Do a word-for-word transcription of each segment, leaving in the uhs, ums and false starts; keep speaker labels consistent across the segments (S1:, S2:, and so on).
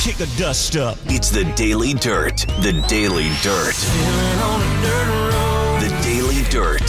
S1: kick the dust up.
S2: It's the Daily Dirt. The Daily Dirt. The Daily Dirt.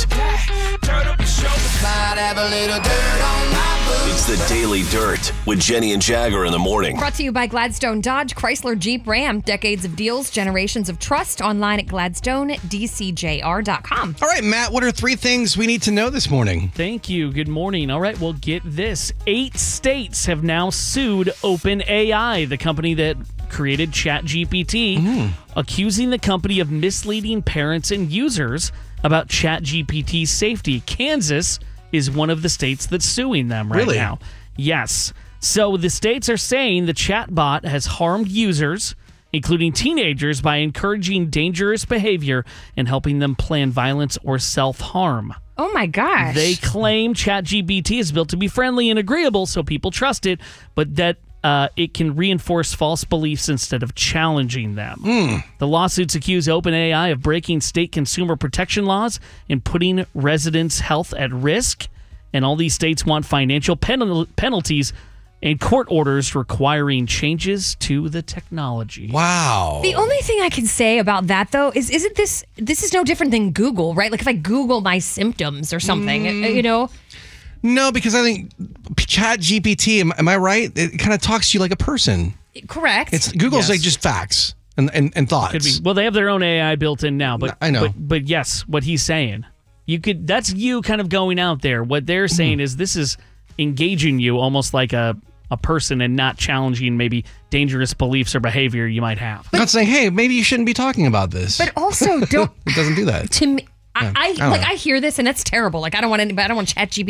S2: It's the Daily Dirt with Jenny and Jagger in the morning.
S3: Brought to you by Gladstone Dodge, Chrysler, Jeep, Ram. Decades of deals, generations of trust. Online at gladstone d c j r dot com.
S4: All right, Matt, what are three things we need to know this morning?
S5: Thank you. Good morning. All right, well, get this. Eight states have now sued OpenAI, the company that created ChatGPT, mm. accusing the company of misleading parents and users about ChatGPT's safety. Kansas is one of the states that's suing them right
S4: really?
S5: now. Yes. So the states are saying the chatbot has harmed users, including teenagers, by encouraging dangerous behavior and helping them plan violence or self-harm.
S3: Oh my gosh.
S5: They claim ChatGPT is built to be friendly and agreeable so people trust it, but that uh, it can reinforce false beliefs instead of challenging them.
S4: Mm.
S5: The lawsuits accuse OpenAI of breaking state consumer protection laws and putting residents' health at risk. And all these states want financial pen- penalties and court orders requiring changes to the technology.
S4: Wow.
S3: The only thing I can say about that, though, is isn't this this is no different than Google, right? Like if I Google my symptoms or something, mm. you know?
S4: No, because I think ChatGPT, am, am I right? It kind of talks to you like a person.
S3: Correct.
S4: It's Google's
S5: yes.
S4: like just facts and, and, and thoughts.
S5: Could be. Well, they have their own A I built in now, but
S4: I know.
S5: But, but yes, what he's saying, you could. That's you kind of going out there. What they're saying mm. is this is engaging you almost like a a person and not challenging maybe dangerous beliefs or behavior you might have.
S4: But, not saying, hey, maybe you shouldn't be talking about this.
S3: But also, don't.
S4: It doesn't do that.
S3: To me, I,
S4: Yeah.
S3: I,
S4: I
S3: like
S4: know.
S3: I hear this and that's terrible. Like I don't want any, I don't want ChatGPT